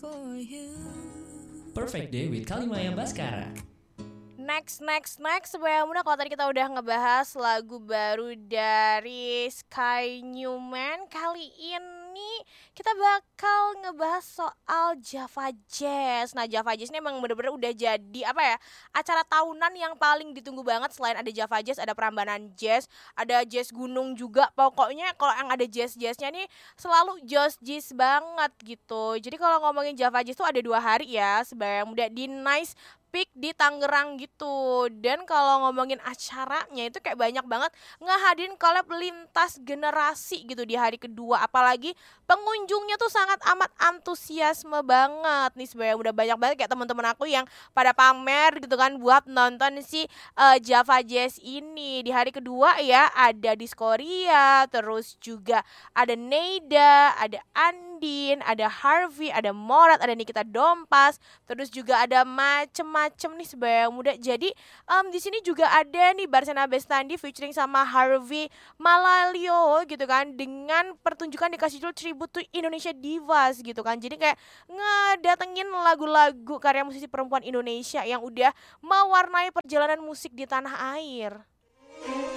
Perfect Day with Kalimaya Baskara. Next Sebagai muda, kalau tadi kita udah ngebahas lagu baru dari Sky Newman, kali ini kita bakal ngebahas soal Java Jazz. Nah, Java Jazz ini emang bener-bener udah jadi acara tahunan yang paling ditunggu banget. Selain ada Java Jazz, ada Prambanan Jazz, ada Jazz Gunung juga. Pokoknya kalau yang ada jazz-jazznya nih selalu jazz banget gitu. Jadi kalau ngomongin Java Jazz tuh ada 2 hari ya sebagai muda di Nice Peak di Tangerang gitu. Dan kalau ngomongin acaranya itu kayak banyak banget ngehadirin collab lintas generasi gitu di hari kedua. Apalagi pengunjungnya tuh sangat amat antusiasme banget nih, sebenarnya udah banyak banget kayak teman-teman aku yang pada pamer gitu kan buat nonton si Java Jazz ini. Di hari kedua ya ada Diskoria, terus juga ada Neida, ada Andin, ada Harvey, ada Morat, ada Nikita Dompas, terus juga ada macem-macem nih sebayang muda. Jadi di sini juga ada nih Barsena Bestandi featuring sama Harvey Malalio gitu kan, dengan pertunjukan dikasih judul Tribute to Indonesia Divas gitu kan. Jadi kayak ngedatengin lagu-lagu karya musisi perempuan Indonesia yang udah mewarnai perjalanan musik di tanah air.